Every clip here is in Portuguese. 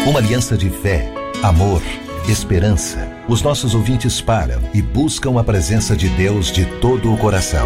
Uma aliança de fé, amor, esperança. Os nossos ouvintes param e buscam a presença de Deus de todo o coração.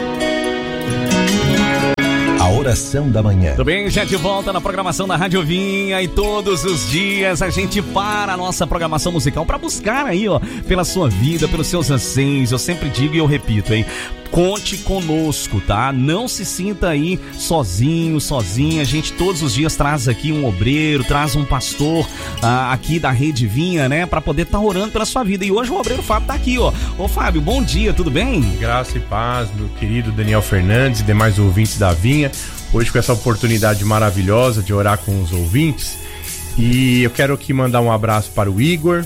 A oração da manhã. Tudo bem, já de volta na programação da Rádio Vinha, e todos os dias a gente para a nossa programação musical para buscar aí, ó, pela sua vida, pelos seus anseios. Eu sempre digo e eu repito, hein? Conte conosco, tá? Não se sinta aí sozinho, sozinha. A gente todos os dias traz aqui um obreiro, traz um pastor aqui da Rede Vinha, né? Pra poder estar orando pela sua vida. E hoje o obreiro Fábio tá aqui, ó. Ô Fábio, bom dia, tudo bem? Graça e paz, meu querido Daniel Fernandes e demais ouvintes da Vinha. Hoje com essa oportunidade maravilhosa de orar com os ouvintes. E eu quero aqui mandar um abraço para o Igor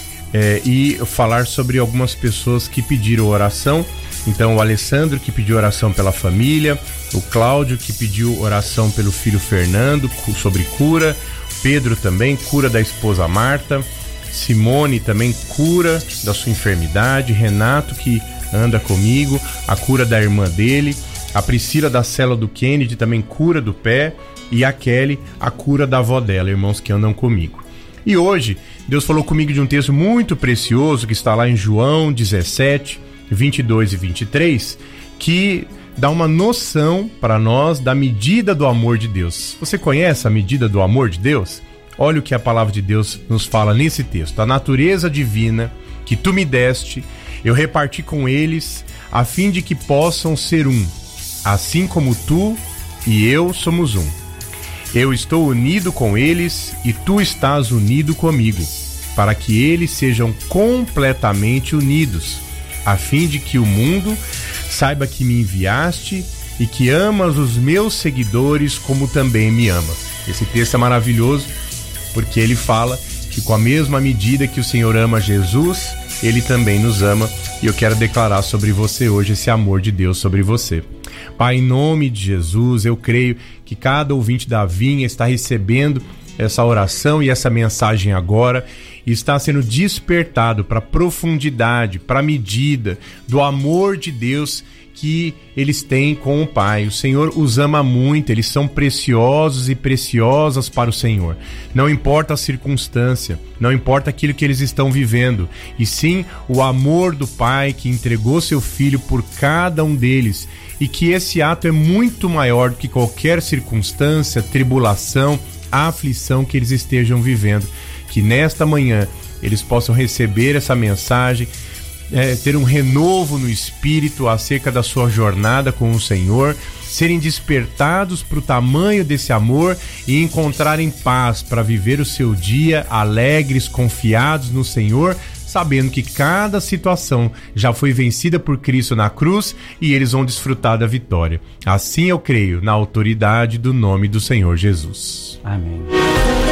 e falar sobre algumas pessoas que pediram oração. Então o Alessandro, que pediu oração pela família, o Cláudio, que pediu oração pelo filho Fernando sobre cura, Pedro também, cura da esposa Marta, Simone também, cura da sua enfermidade, Renato, que anda comigo, a cura da irmã dele, a Priscila da célula do Kennedy, também cura do pé, e a Kelly, a cura da avó dela, irmãos que andam comigo. E hoje, Deus falou comigo de um texto muito precioso que está lá em João 17, 22 e 23, que dá uma noção para nós da medida do amor de Deus. Você conhece a medida do amor de Deus? Olha o que a palavra de Deus nos fala nesse texto. A natureza divina que tu me deste, eu reparti com eles, a fim de que possam ser um, assim como tu e eu somos um. Eu estou unido com eles e tu estás unido comigo, para que eles sejam completamente unidos, a fim de que o mundo saiba que me enviaste e que amas os meus seguidores como também me amas. Esse texto é maravilhoso porque ele fala que com a mesma medida que o Senhor ama Jesus, Ele também nos ama, e eu quero declarar sobre você hoje esse amor de Deus sobre você. Pai, em nome de Jesus, eu creio que cada ouvinte da Vinha está recebendo essa oração e essa mensagem agora, e está sendo despertado para a profundidade, para a medida do amor de Deus que eles têm com o Pai. O Senhor os ama muito, eles são preciosos e preciosas para o Senhor. Não importa a circunstância, não importa aquilo que eles estão vivendo, e sim o amor do Pai que entregou seu Filho por cada um deles, e que esse ato é muito maior do que qualquer circunstância, tribulação, aflição que eles estejam vivendo. Que nesta manhã eles possam receber essa mensagem, ter um renovo no espírito acerca da sua jornada com o Senhor, serem despertados para o tamanho desse amor e encontrarem paz para viver o seu dia alegres, confiados no Senhor, sabendo que cada situação já foi vencida por Cristo na cruz e eles vão desfrutar da vitória. Assim eu creio na autoridade do nome do Senhor Jesus. Amém.